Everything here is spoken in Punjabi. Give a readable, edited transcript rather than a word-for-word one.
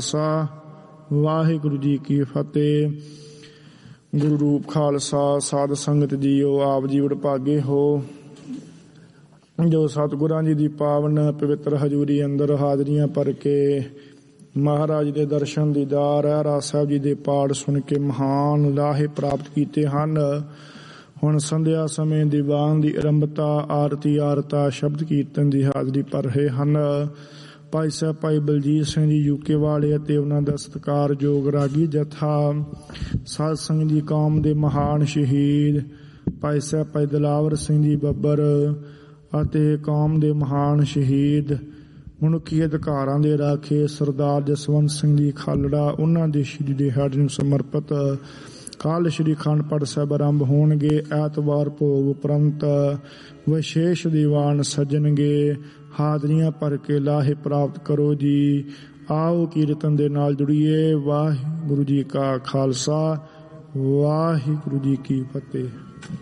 ਵਾਹਿਗੁਰੂ ਜੀ ਕੀ ਫਤਿਹ। ਗੁਰੂ ਰੂਪ ਖਾਲਸਾ ਸਾਧ ਸੰਗਤ ਜੀਓ, ਆਪ ਜੀ ਵਡਭਾਗੇ ਹੋ ਜੋ ਸਤਿਗੁਰਾਂ ਜੀ ਦੀ ਪਾਵਨ ਪਵਿੱਤਰ ਹਜ਼ੂਰੀ ਅੰਦਰ ਹਾਜ਼ਰੀਆਂ ਭਰ ਕੇ ਮਹਾਰਾਜ ਦੇ ਦਰਸ਼ਨ ਦੀਦਾਰ ਰਹਿਰਾਸ ਸਾਹਿਬ ਜੀ ਦੇ ਪਾਠ ਸੁਣ ਕੇ ਮਹਾਨ ਲਾਹੇ ਪ੍ਰਾਪਤ ਕੀਤੇ ਹਨ। ਹੁਣ ਸੰਧਿਆ ਸਮੇਂ ਦੀਵਾਨ ਦੀ ਆਰੰਭਤਾ, ਆਰਤੀ ਆਰਤਾ, ਸ਼ਬਦ ਕੀਰਤਨ ਦੀ ਹਾਜ਼ਰੀ ਭਰ ਰਹੇ ਹਨ। ਭਾਈ ਸਾਹਿਬ ਭਾਈ ਬਲਜੀਤ ਸਿੰਘ ਜੀ ਯੂਕੇ ਵਾਲੇ ਅਤੇ ਉਹਨਾਂ ਦਾ ਸਤਿਕਾਰਯੋਗ ਰਾਗੀ ਜਥਾ, ਸਾਧ ਸੰਗਤ ਦੀ ਕੌਮ ਦੇ ਮਹਾਨ ਸ਼ਹੀਦ ਭਾਈ ਸਾਹਿਬ ਭਾਈ ਦਿਲਾਵਰ ਸਿੰਘ ਜੀ ਬੱਬਰ ਅਤੇ ਕੌਮ ਦੇ ਮਹਾਨ ਸ਼ਹੀਦ ਮਨੁੱਖੀ ਅਧਿਕਾਰਾਂ ਦੇ ਰਾਖੇ ਸਰਦਾਰ ਜਸਵੰਤ ਸਿੰਘ ਜੀ ਖਾਲੜਾ, ਉਹਨਾਂ ਦੇ ਸ਼ਹੀਦੀ ਦਿਹਾੜੇ ਨੂੰ ਸਮਰਪਿਤ ਕੱਲ੍ਹ ਸ਼੍ਰੀ ਅਖੰਡ ਪਾਠ ਸਾਹਿਬ ਆਰੰਭ ਹੋਣਗੇ। ਐਤਵਾਰ ਭੋਗ ਉਪਰੰਤ ਵਿਸ਼ੇਸ਼ ਦੀਵਾਨ ਸੱਜਣਗੇ। ਹਾਜ਼ਰੀਆਂ ਭਰ ਕੇ ਲਾਹੇ ਪ੍ਰਾਪਤ ਕਰੋ ਜੀ। ਆਓ ਕੀਰਤਨ ਦੇ ਨਾਲ ਜੁੜੀਏ। ਵਾਹਿਗੁਰੂ ਜੀ ਕਾ ਖਾਲਸਾ, ਵਾਹਿਗੁਰੂ ਜੀ ਕੀ ਫਤਿਹ।